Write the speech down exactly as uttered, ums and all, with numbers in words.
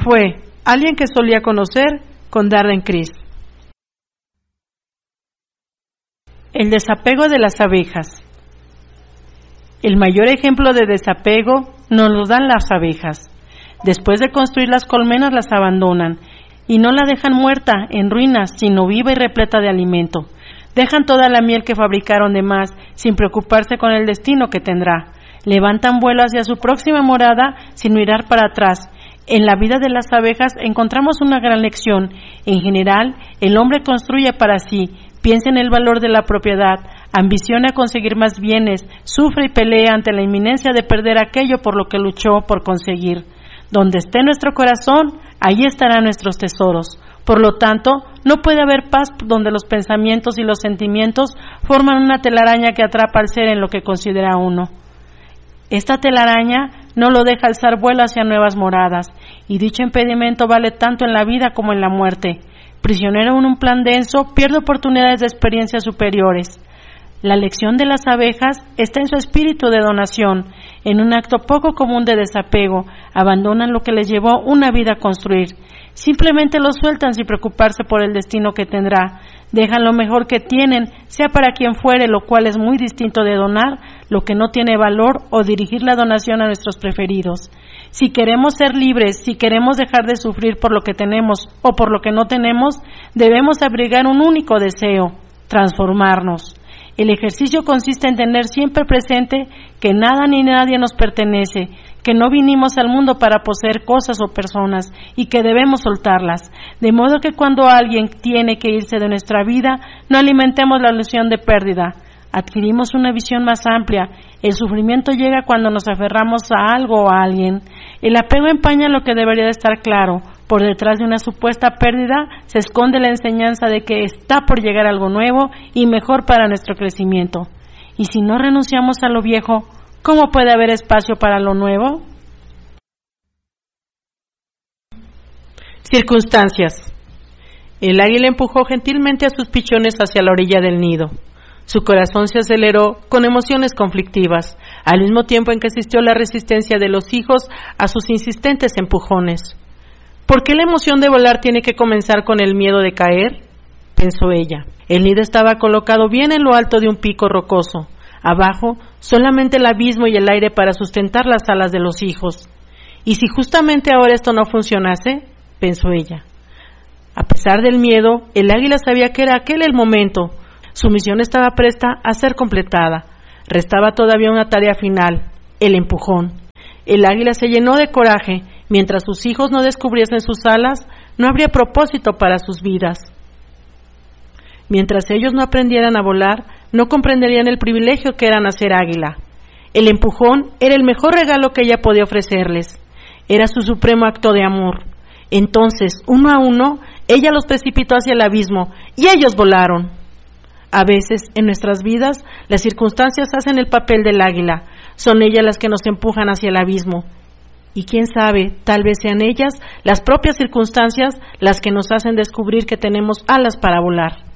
fue alguien que solía conocer con Darren Criss. El desapego de las abejas. El mayor ejemplo de desapego nos lo dan las abejas. Después de construir las colmenas las abandonan y no la dejan muerta, en ruinas, sino viva y repleta de alimento. Dejan toda la miel que fabricaron de más, sin preocuparse con el destino que tendrá. Levantan vuelo hacia su próxima morada sin mirar para atrás. En la vida de las abejas encontramos una gran lección. En general, el hombre construye para sí, piensa en el valor de la propiedad, ambiciona conseguir más bienes, sufre y pelea ante la inminencia de perder aquello por lo que luchó por conseguir. Donde esté nuestro corazón, allí estarán nuestros tesoros. Por lo tanto, no puede haber paz donde los pensamientos y los sentimientos forman una telaraña que atrapa al ser en lo que considera uno. Esta telaraña no lo deja alzar vuelo hacia nuevas moradas, y dicho impedimento vale tanto en la vida como en la muerte. Prisionero en un plan denso, pierde oportunidades de experiencias superiores. La lección de las abejas está en su espíritu de donación. En un acto poco común de desapego, abandonan lo que les llevó una vida a construir. Simplemente lo sueltan sin preocuparse por el destino que tendrá. Dejan lo mejor que tienen, sea para quien fuere, lo cual es muy distinto de donar lo que no tiene valor o dirigir la donación a nuestros preferidos. Si queremos ser libres, si queremos dejar de sufrir por lo que tenemos o por lo que no tenemos, debemos abrigar un único deseo: transformarnos. El ejercicio consiste en tener siempre presente que nada ni nadie nos pertenece, que no vinimos al mundo para poseer cosas o personas y que debemos soltarlas, de modo que cuando alguien tiene que irse de nuestra vida, no alimentemos la ilusión de pérdida. Adquirimos una visión más amplia. El sufrimiento llega cuando nos aferramos a algo o a alguien. El apego empaña lo que debería de estar claro. Por detrás de una supuesta pérdida se esconde la enseñanza de que está por llegar algo nuevo y mejor para nuestro crecimiento. Y si no renunciamos a lo viejo, ¿cómo puede haber espacio para lo nuevo? Circunstancias. El águila empujó gentilmente a sus pichones hacia la orilla del nido. Su corazón se aceleró con emociones conflictivas, al mismo tiempo en que existió la resistencia de los hijos a sus insistentes empujones. ¿Por qué la emoción de volar tiene que comenzar con el miedo de caer?, pensó ella. El nido estaba colocado bien en lo alto de un pico rocoso. Abajo, solamente el abismo y el aire para sustentar las alas de los hijos. ¿Y si justamente ahora esto no funcionase?, pensó ella. A pesar del miedo, el águila sabía que era aquel el momento. Su misión estaba presta a ser completada. Restaba todavía una tarea final: el empujón. El águila se llenó de coraje. Mientras sus hijos no descubriesen sus alas, no habría propósito para sus vidas. Mientras ellos no aprendieran a volar, no comprenderían el privilegio que era nacer águila. El empujón era el mejor regalo que ella podía ofrecerles. Era su supremo acto de amor. Entonces, uno a uno, ella los precipitó hacia el abismo, y ellos volaron. A veces, en nuestras vidas, las circunstancias hacen el papel del águila. Son ellas las que nos empujan hacia el abismo. Y quién sabe, tal vez sean ellas, las propias circunstancias, las que nos hacen descubrir que tenemos alas para volar.